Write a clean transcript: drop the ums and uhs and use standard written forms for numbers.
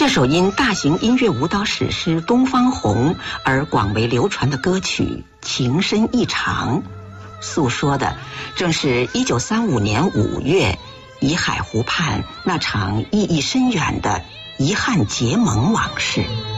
这首因大型音乐舞蹈史诗《东方红》而广为流传的歌曲情深意长，诉说的正是1935年5月沂海湖畔那场意义深远的遗憾结盟往事。